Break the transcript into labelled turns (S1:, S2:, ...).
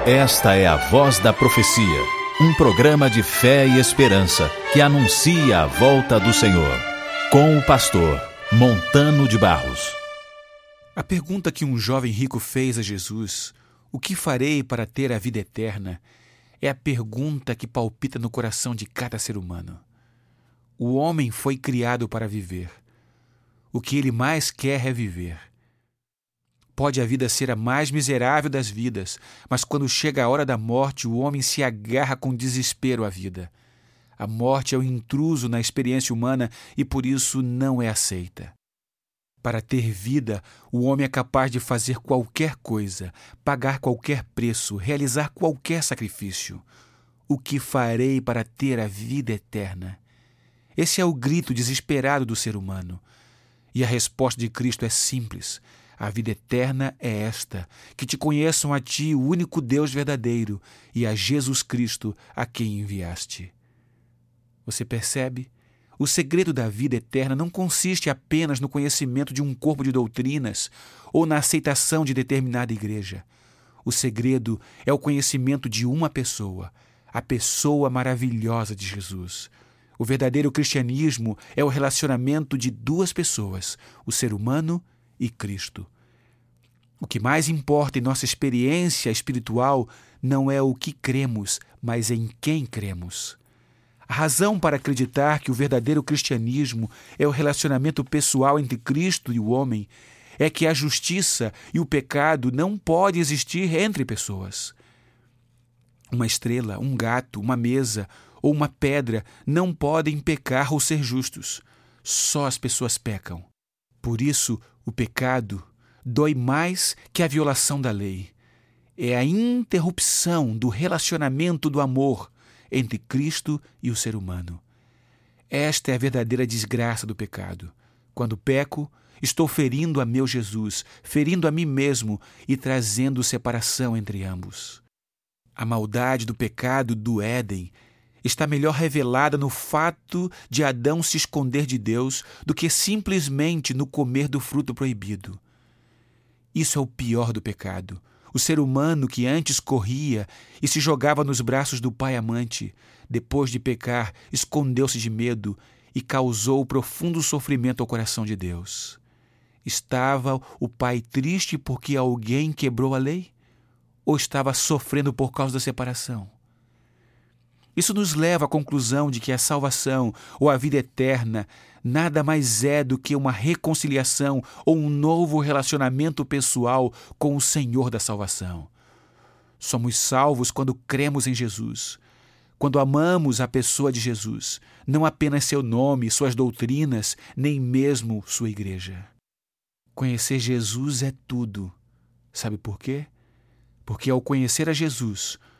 S1: Esta é a Voz da Profecia, um programa de fé e esperança que anuncia a volta do Senhor, com o pastor Montano de Barros.
S2: A pergunta que um jovem rico fez a Jesus, o que farei para ter a vida eterna, é a pergunta que palpita no coração de cada ser humano. O homem foi criado para viver. O que ele mais quer é viver. Pode a vida ser a mais miserável das vidas, mas quando chega a hora da morte, o homem se agarra com desespero à vida. A morte é um intruso na experiência humana e por isso não é aceita. Para ter vida, o homem é capaz de fazer qualquer coisa, pagar qualquer preço, realizar qualquer sacrifício. O que farei para ter a vida eterna? Esse é o grito desesperado do ser humano. E a resposta de Cristo é simples. A vida eterna é esta, que te conheçam a ti, o único Deus verdadeiro, e a Jesus Cristo, a quem enviaste. Você percebe? O segredo da vida eterna não consiste apenas no conhecimento de um corpo de doutrinas ou na aceitação de determinada igreja. O segredo é o conhecimento de uma pessoa, a pessoa maravilhosa de Jesus. O verdadeiro cristianismo é o relacionamento de duas pessoas, o ser humano e Cristo. O que mais importa em nossa experiência espiritual não é o que cremos, mas em quem cremos. A razão para acreditar que o verdadeiro cristianismo é o relacionamento pessoal entre Cristo e o homem é que a justiça e o pecado não podem existir entre pessoas. Uma estrela, um gato, uma mesa ou uma pedra não podem pecar ou ser justos. Só as pessoas pecam. Por isso, o pecado dói mais que a violação da lei. É a interrupção do relacionamento do amor entre Cristo e o ser humano. Esta é a verdadeira desgraça do pecado. Quando peco, estou ferindo a meu Jesus, ferindo a mim mesmo e trazendo separação entre ambos. A maldade do pecado do Éden está melhor revelada no fato de Adão se esconder de Deus do que simplesmente no comer do fruto proibido. Isso é o pior do pecado. O ser humano que antes corria e se jogava nos braços do pai amante, depois de pecar, escondeu-se de medo e causou profundo sofrimento ao coração de Deus. Estava o pai triste porque alguém quebrou a lei? Ou estava sofrendo por causa da separação? Isso nos leva à conclusão de que a salvação ou a vida eterna nada mais é do que uma reconciliação ou um novo relacionamento pessoal com o Senhor da salvação. Somos salvos quando cremos em Jesus, quando amamos a pessoa de Jesus, não apenas seu nome, suas doutrinas, nem mesmo sua igreja. Conhecer Jesus é tudo. Sabe por quê? Porque ao conhecer a Jesus,